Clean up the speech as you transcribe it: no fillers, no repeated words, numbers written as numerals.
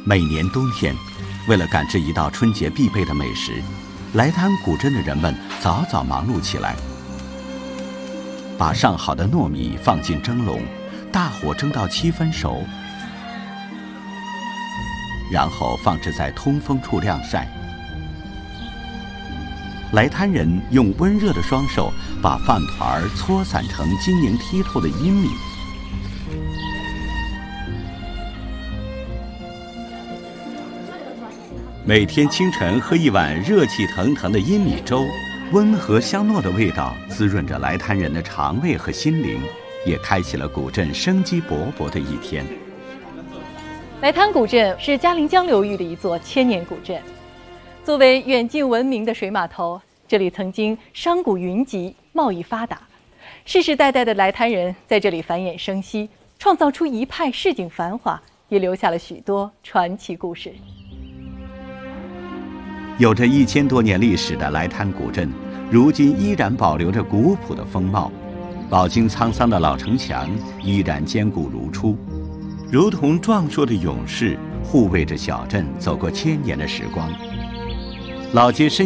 每年冬天，为了赶制一道春节必备的美食，来滩古镇的人们早早忙碌起来，把上好的糯米放进蒸笼，大火蒸到7分熟，然后放置在通风处晾晒。来滩人用温热的双手把饭团搓散成晶莹剔透的阴米。每天清晨喝一碗热气腾腾的阴米粥，温和香糯的味道滋润着来滩人的肠胃和心灵，也开启了古镇生机勃勃的一天。 来滩古镇是嘉陵江流域的一座千年古镇，作为远近闻名的水码头，这里曾经商贾云集，贸易发达，世世代代的来滩人在这里繁衍生息，创造出一派市井繁华，也留下了许多传奇故事。 有着1000多年历史的来滩古镇，如今依然保留着古朴的风貌，饱经沧桑的老城墙依然坚固如初，如同壮硕的勇士，护卫着小镇走过千年的时光。老街深